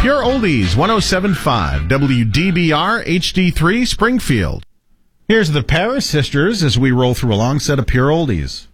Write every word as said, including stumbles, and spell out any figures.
Pure Oldies, one oh seven point five, W D B R H D three, Springfield. Here's the Paris Sisters as we roll through a long set of Pure Oldies.